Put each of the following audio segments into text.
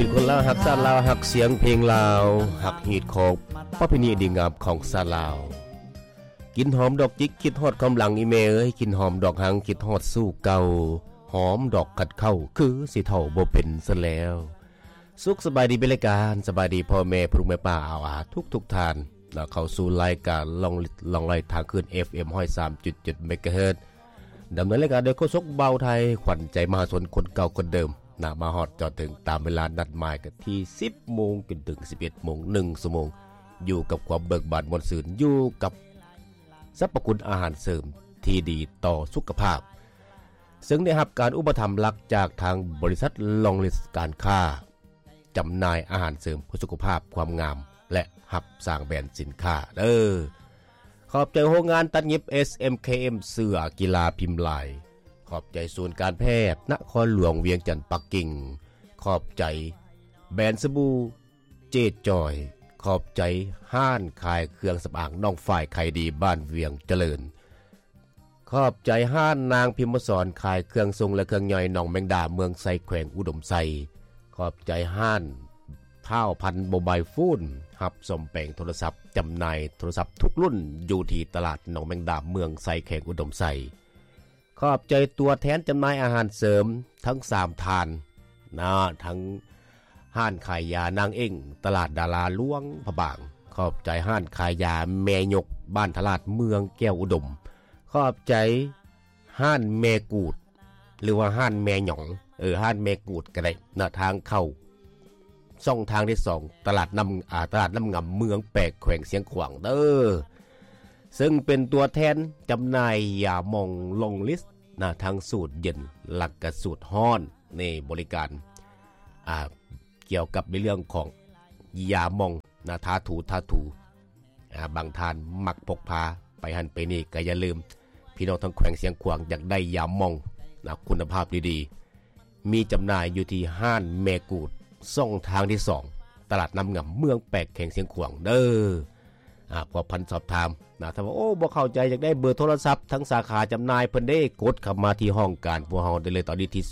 คนลาวหักซาลาวหักเสียงเพลงลาวหักฮีดของประเพณีดีงามของซาลาวกินหอมดอกจิกคิดฮอดความหลังอีเมเอ้ยกินหอมดอกหังคิดฮอดสู้เก่าหอมดอกกัดเข้าคือสิเท่าบ่เป็นซะแล้วสุขสบายดีเป็นรายการสบายดีพ่อแม่ผู้แม่ป้าอาอาทุกท่านแล้วเข้าสู่รายการลองไล่ทางขึ้น FM 103.7 เมกะเฮิรตซ์ดำเนินรายการโดยโฆษกเบาไทยขวัญใจมหาชนคนเก่าคนเดิมมาฮอดจอดถึงตามเวลานัดหมายกันที่ 10 โมงจนถึง 11 โมง1 ชั่วโมงอยู่กับความเบิกบานมวลซื่นอยู่กับสรรพคุณอาหารเสริมที่ดีต่อสุขภาพซึ่งได้รับการอุปถัมภ์หลักจากทางบริษัทลองลิสการค้าจำหน่ายอาหารเสริมเพื่อสุขภาพความงามและรับสร้างแบรนด์สินค้าขอบใจโรงงานตัดเย็บ SMKM เสื้อกีฬาพิมพ์ลายขอบใจศูนย์การแพทย์นครหลวงเวียงจันทน์ปักกิ่งขอบใจแบรนด์สบู่เจดจอยขอบใจห้านขายเครื่องสำอางน้องฝ่ายไข่ดีบ้านเวียงเจริญขอบใจห้านนางพิมพ์สอนขายเครื่องทรงและเครื่องย่อยน้องแมงดาเมืองไซแขวงอุดมไซขอบใจห้านข้าวพันโมบายฟูนหับสมแปลงโทรศัพท์จำหน่ายโทรศัพท์ทุกรุ่นอยู่ที่ตลาดน้องแมงดาเมืองไซแขวงอุดมไซขอบใจตัวแทนจำหน่ายอาหารเสริมทั้ง3ทานทั้งห้านขายยานางเอ็งตลาดดาราหลวงพระบางขอบใจห้านขายยาแม่ยกบ้านตลาดเมืองแก้วอุดมขอบใจห้านแม่กูดหรือว่าห้านแม่หยองห้านแม่กูดก็ได้ทางเข้าช่องทางที่2ตลาดน้ำงำเมืองแปกแขวงเสียงขวางซึ่งเป็นตัวแทนจำหน่ายยามองลงลิสต์ทางสูตรเย็นหลักกับสูตรฮ้อนในบริการเกี่ยวกับในเรื่องของยามองทาถูบางท่านมักพกพาไปหันไปนี่ก็อย่าลืมพี่น้องทั้งแขวงเสียงขวางอยากได้ยามองคุณภาพดีๆมีจำหน่ายอยู่ที่ห้านแมกูดช่องทางที่2ตลาดน้ำงำเมืองแปกแขวงเสียงขวางพอพันสอบถามถ้าว่าบ่เข้าใจอยากได้เบอร์โทรศัพท์ทั้งสาขาจำหน่ายเพิ่นได้กดเข้ามาที่ห้องการพวกเฮาได้เลยตอนนี้ที่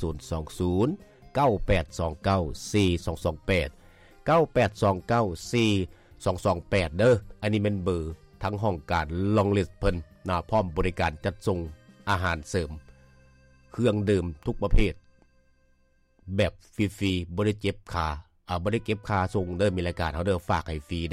020 9829 4228 9829 4228อันนี้เป็นเบอร์ทั้งห้องการลองลิสต์เพิ่นพร้อมบริการจัดส่งอาหารเสริมเครื่องดื่มทุกประเภทแบบฟรีๆบ่ได้เก็บค่าส่งมีรายการเฮาฝากให้ฟรี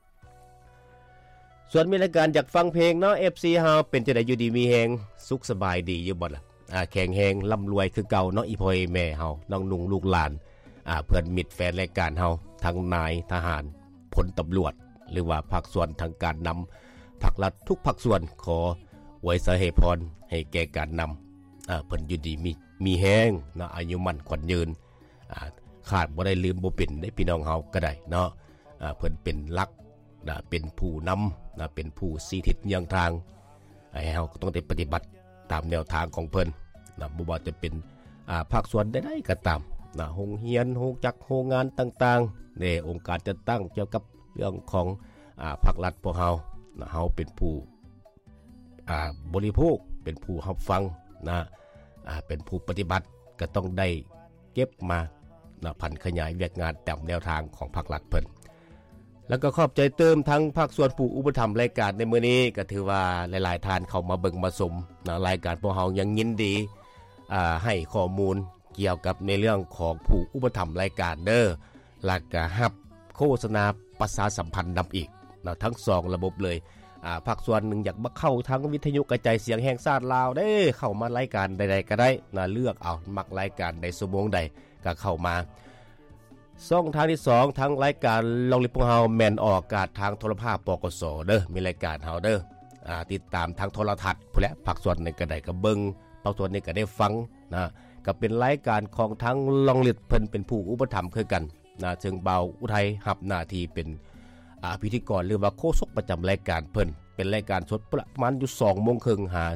ส่วนมีรายการอยากฟังเพลงFC เฮาเป็นจังได๋อยู่ดีมีแฮงสุขสบายดีอยู่บ่ล่ะแข็งแรงร่ำรวยคือเก่าอีพ่อแม่เฮาน้องนุ่งลูกหลานเพื่อนมิตรแฟนรายการเฮาทั้งนายทหารพลตำรวจหรือว่าภาคส่วนทางการนำภาครัฐทุกภาคส่วนขออวยให้พรให้แก่การนำเพิ่นอยู่ดีมีแฮงอายุมั่นขวัญยืนขาดบ่ได้ลืมบ่เป็นได้พี่น้องเฮาก็ได้เพิ่นเป็นหลักเป็นผู้นำเป็นผู้ชี้ทิศเยื้องทางให้เฮาต้องได้ปฏิบัติตามแนวทางของเพิ่นบ่ว่าจะเป็นภาคส่วนใดๆก็ตามโรงเรียนโรงจักรโรงงานต่างๆในองค์การจัดตั้งเกี่ยวกับเรื่องของภาครัฐพวกเฮาเป็นผู้บริโภคเป็นผู้รับฟังเป็นผู้ปฏิบัติก็ต้องได้เก็บมาพันขยายเวียกงานตามแนวทางของภาครัฐเพิ่นแล้วก็ขอบใจเติมทั้งภาคส่วนผู้อุปถัมภ์รายการในมื้อนี้ก็ถือว่าหลายๆท่านเข้ามาเบิ่งมาชมรายการพวกเฮายังยินดีให้ข้อมูลเกี่ยวกับในเรื่องของผู้อุปถัมภ์รายการแล้วก็รับโฆษณาประชาสัมพันธ์นำอีกทั้ง2ระบบเลยภาคส่วนหนึ่งอยากมาเข้าทางวิทยุกระจายเสียงแห่งชาติลาวเข้ามารายการใดๆก็ได้เลือกเอามักรายการใดชั่วโมงใดก็เข้ามาช่องทางที่2ทั้งรายการลองลิปของเฮาแม่นออกอากาศทางโทรภาพปกสมีรายการเฮาติดตามทางโทรทัศน์และภาคส่วนในก็ได้ก็เบิ่งภาคส่วนนี้ก็ได้ฟังก็เป็นรายการของทั้งลองลิปเพิ่นเป็นผู้อุปถัมภ์คือกันซึ่งเบาอุทัยรับหน้าที่เป็นพิธีกรหรือว่าโฆษกประจำรายการเพิ่นเป็นรายการสดประมาณอยู่ 20:30 นหา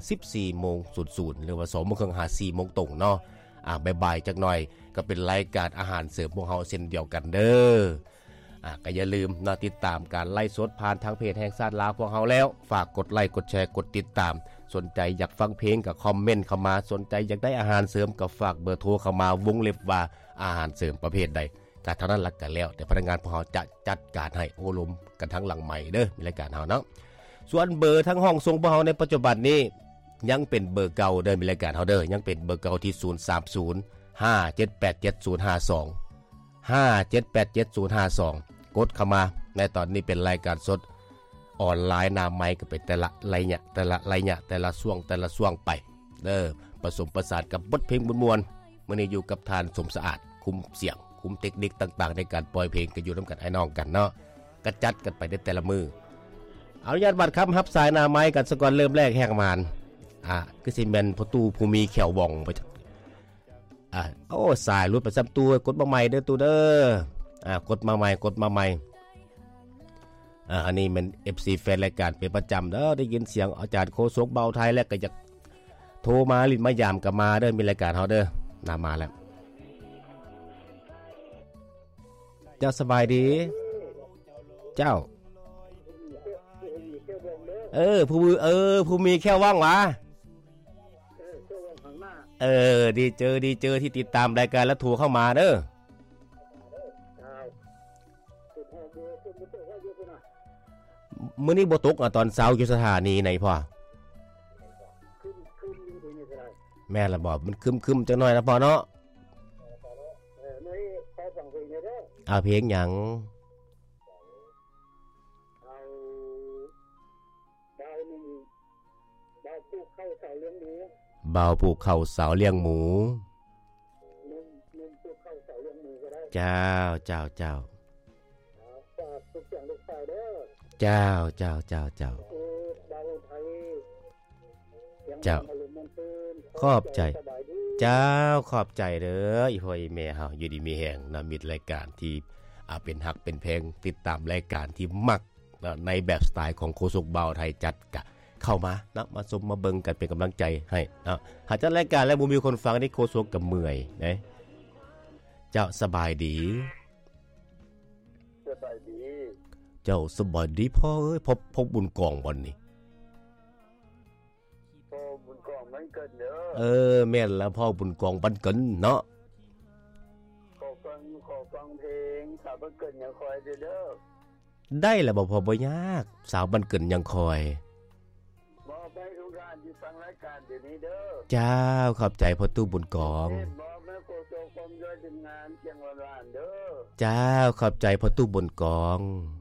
14:00 นหรือว่า 20:30 นหา 4:00 นตรงบ่ายๆจักหน่อยก็เป็นรายการอาหารเสริมพวกเฮาเช่นเดียวกันก็อย่าลืมติดตามการไลฟ์สดผ่านทางเพจแห่งชาติลาวพวกเฮาแล้วฝากกดไลค์กดแชร์กดติดตามสนใจอยากฟังเพลงก็คอมเมนต์เข้ามาสนใจอยากได้อาหารเสริมก็ฝากเบอร์โทรเข้ามาวงเล็บว่าอาหารเสริมประเภทใดก็เท่านั้นละกันแล้วแต่พนักงานของเฮาจะจัดการให้โอลมกันทั้งหลังใหม่เด้อมีรายการเฮาเนาะส่วนเบอร์ทั้งห้องทรงของเฮาในปัจจุบันนี้ยังเป็นเบอร์เก่าเด้อมีรายการเฮาเด้อยังเป็นเบอร์เก่าที่030 5787052 5787052กดเข้ามาในตอนนี้เป็นรายการสดออนไลน์หน้าไมค์ก็เป็นแต่ละระยะแต่ละช่วงไปเด้อผสมประสานกับบทเพลงมวลๆมื้อนี้อยู่กับทานสมสะอาดคุมเสียงคุมเทคนิคต่างๆในการปล่อยเพลงก็อยู่นำกันไอ้น้องกันเนาะกระจัดกันไปในแต่ละมืออนุญาตบัดครับรับสายหน้าไม้กันซะก่อนเริ่มแรกแหกมานคือสิแม่นพ่อตู้ผู้มีแขวว่องไปโอ้สายรุดประจำตัวกดมาใหม่เด้อตู้เด้อกดมาใหม่อันนี้มัน FC แฟนรายการเป็นประจำเด้อได้ยินเสียงอาจารย์โคศกเบาไทยแล้วก็อยากโทรมาลิ้นมายามก็มาเด้อมีรายการเฮาเด้อน่ามาแล้วเจ้าสบายดีเจ้าผู้มีแค่ว่างวะดีเจอที่ติดตามรายการแล้วโทรเข้ามาเด้อมื้อนี้บ่ตกตอนเช้าอยู่สถานีไหนพ่อแม่ละบอกมันคึมๆจังหน่อยนะพ่อเนาะเพลงหยังบ่าวปลูกข้าวสาวเลี้ยงหมูเจ้าเจ้าเจ้าขอบใจเจ้าขอบใจเด้ออีพ่ออีแม่เฮาอยู่ดีมีแห่งนำมิตรรายการที่เป็นฮักเป็นเพลงติดตามรายการที่มักในแบบสไตล์ของโคศกเบาไทยจัดกะเข้ามานะมาชมมาเบิ่งกันเป็นกำลังใจให้นะหากจัดรายการแล้วบ่มีคนฟังนี่โคศกก็เมื่อยเด้เจ้าสบายดีเจ้าสบายดีพ่อเอ้ยพบบุญกองบ่นี่พ่อบุญกองมันเกินเด้อแม่นแล้วพ่อบุญกองบันเกินเนาะขอฟังเพลงสาวบันเกินยังคอยเด้อได้แล้วบ่พอบ่ยากสาวบันเกินยังคอยบ่ไปทุกงานที่ฟังรายการเดี๋ยวนี้เด้อเจ้าขอบใจพ่อตู้บุญกองบ่แม่โคโจคมด้วยทีมงานเชียงหวานเด้อเจ้าขอบใจพ่อตู้บุญกอง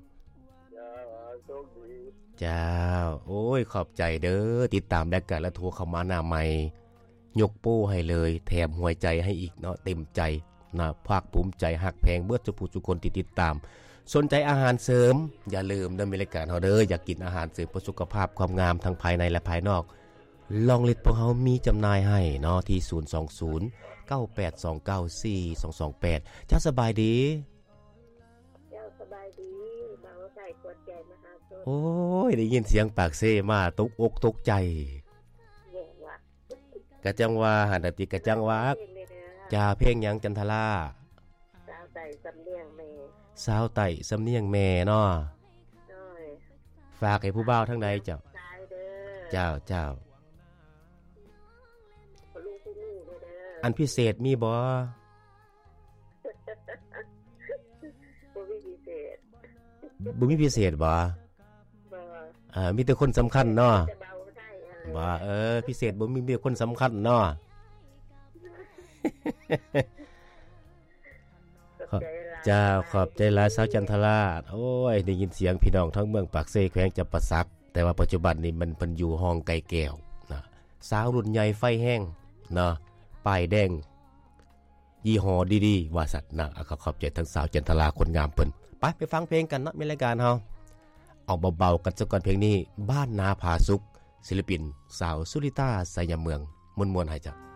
เจ้าโอ้ยขอบใจเด้อติดตามรายการและโทรเข้ามาหน้าใหม่ยกโป้ให้เลยแถมหัวใจให้อีกเนาะเต็มใจนะภาคภูมิใจหักแพงเบิดทุกคนที่ติดตามสนใจอาหารเสริมอย่าลืมเด้อมีรายการเฮาเด้ออยากกินอาหารเสริมเพื่อสุขภาพความงามทั้งภายในและภายนอกลองลิตพวกเฮามีจำหน่ายให้เนาะที่020 98294228เจ้าสบายดีโอ้ยได้ยินเสียงปากเซ่มาตกอกตกใจกะจังว่าหันตะติกะจังว่าจ่าเพลงหยังจันทราสาวไต่สำเนียงแม่เนาะฝากให้ผู้บ่าวทั้งใดเจ้าอันพิเศษมีบ่บ่มีพิเศษบ่มีแต่คนสำคัญเนาะบ่พิเศษบ่มีคนสำคัญเนาะเจ้าขอบใจหลายสาวจันทราโอ้ยได้ยินเสียงพี่น้องทั้งเมืองปากเซ่แขวงจำปาสักแต่ว่าปัจจุบันนี้มันเพิ่นอยู่ห้องไก่แก้วนะสาวรุ่นใหญ่ไฟแห้งเนาะป้ายแดงยี่ห้อดีๆว่าสัตว์นะขอบใจทั้งสาวจันทราคนงามเพิ่นไปฟังเพลงกันเนาะมีรายการเฮาเอาเบาๆกันสักก่อนเพลงนี้บ้านนาผาสุกศิลปินสาวสุริตาสยามเมืองมวลๆให้จ้ะ